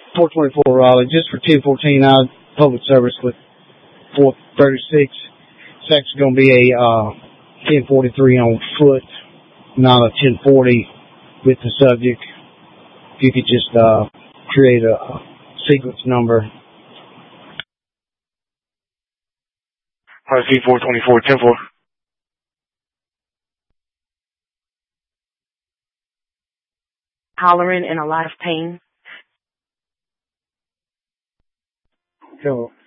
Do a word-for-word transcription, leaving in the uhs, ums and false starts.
four twenty-four Raleigh, just for ten fourteen hours public service with four thirty-six. It's actually going to be a uh, ten forty-three on foot, not a ten forty with the subject. If you could just uh, create a, a sequence number. I see four twenty-four, ten four. Hollering in a lot of pain. So